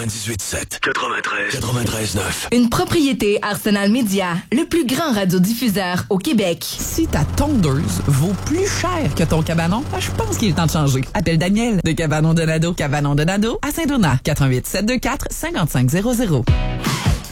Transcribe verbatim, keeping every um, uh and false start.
quatre-vingt-dix-huit sept, quatre-vingt-treize, quatre-vingt-treize neuf. Une propriété Arsenal Média, le plus grand radiodiffuseur au Québec. Si ta tondeuse vaut plus cher que ton cabanon, ben, je pense qu'il est temps de changer. Appelle Daniel de Cabanon de Nado. Cabanon de Nado à Saint-Donat. quatre un huit, sept deux quatre, cinq cinq zéro zéro.